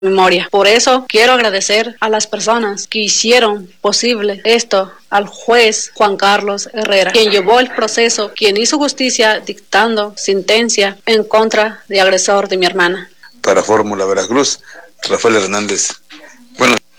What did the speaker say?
memoria. Por eso quiero agradecer a las personas que hicieron posible esto, al juez Juan Carlos Herrera, quien llevó el proceso, quien hizo justicia dictando sentencia en contra del agresor de mi hermana. Para Fórmula Veracruz, Rafael Hernández. Bueno.